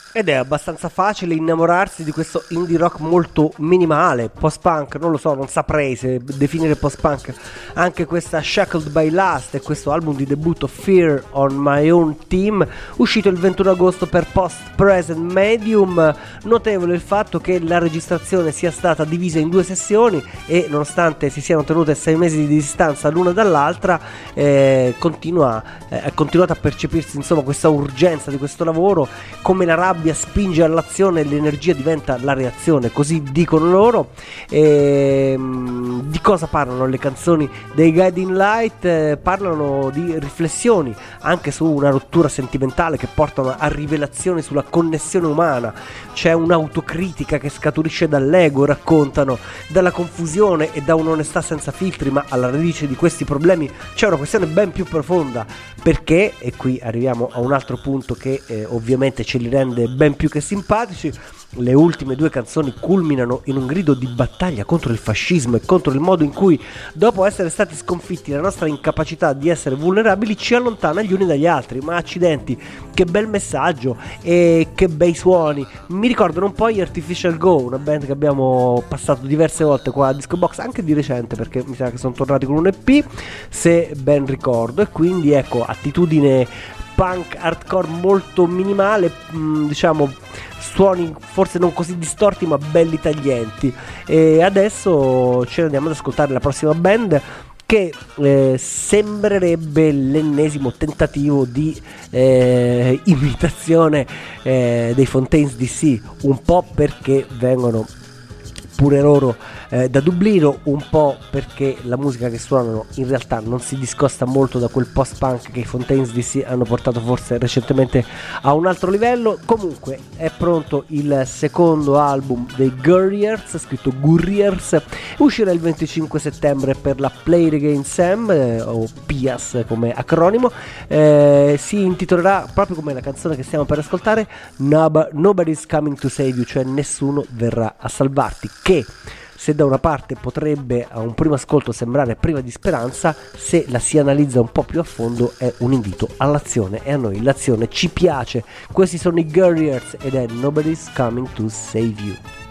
Ed è abbastanza facile innamorarsi di questo indie rock molto minimale, post-punk, non lo so, non saprei se definire post-punk anche questa Shackled by Lust e questo album di debutto Fear on My Own Team, uscito il 21 agosto per Post Present Medium. Notevole il fatto che la registrazione sia stata divisa in due sessioni e nonostante si siano tenute 6 mesi di distanza l'una dall'altra, è continuata a percepirsi insomma questa urgenza di questo lavoro, come la rabbia spinge all'azione e l'energia diventa la reazione, così dicono loro. Di cosa parlano le canzoni dei Guiding Light? Parlano di riflessioni anche su una rottura sentimentale che portano a rivelazioni sulla connessione umana. C'è un'autocritica che scaturisce dall'ego, raccontano, dalla confusione e da un'onestà senza filtri, ma alla radice di questi problemi c'è una questione ben più profonda, perché, e qui arriviamo a un altro punto che ovviamente ce li rende ben più che simpatici, le ultime due canzoni culminano in un grido di battaglia contro il fascismo e contro il modo in cui, dopo essere stati sconfitti, la nostra incapacità di essere vulnerabili ci allontana gli uni dagli altri. Ma accidenti, che bel messaggio e che bei suoni, mi ricordano un po' gli Artificial Go, una band che abbiamo passato diverse volte qua a Disco Box, anche di recente, perché mi sa che sono tornati con un EP, se ben ricordo. E quindi ecco, attitudine punk hardcore molto minimale, diciamo suoni forse non così distorti ma belli taglienti. E adesso ce ne andiamo ad ascoltare la prossima band, che sembrerebbe l'ennesimo tentativo di imitazione dei Fontaines DC, un po' perché vengono pure loro da Dublino, un po' perché la musica che suonano in realtà non si discosta molto da quel post-punk che i Fontaines DC hanno portato forse recentemente a un altro livello. Comunque è pronto il secondo album dei Gurriers, scritto Gurriers, uscirà il 25 settembre per la Play It Again Sam, o PIAS come acronimo. Si intitolerà proprio come la canzone che stiamo per ascoltare, Nobody's Coming to Save You, cioè nessuno verrà a salvarti, che se da una parte potrebbe a un primo ascolto sembrare priva di speranza, se la si analizza un po' più a fondo è un invito all'azione, e a noi l'azione ci piace. Questi sono i Gurriers ed è Nobody's Coming to Save You.